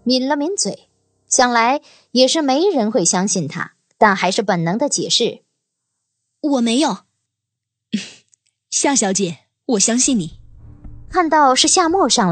抿了抿嘴，想来也是没人会相信他，但还是本能的解释： 我没有。夏小姐，我相信你。 看到是夏沫上